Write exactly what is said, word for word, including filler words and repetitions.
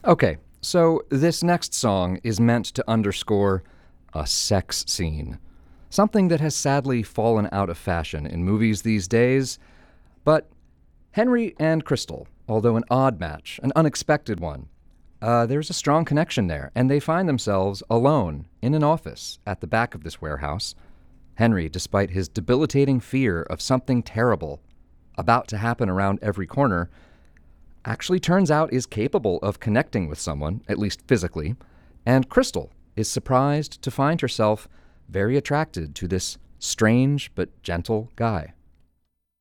Okay, so this next song is meant to underscore a sex scene. Something that has sadly fallen out of fashion in movies these days. But Henry and Crystal, although an odd match, an unexpected one, uh, there's a strong connection there, and they find themselves alone in an office at the back of this warehouse. Henry, despite his debilitating fear of something terrible about to happen around every corner, actually turns out is capable of connecting with someone, at least physically, and Crystal is surprised to find herself very attracted to this strange but gentle guy.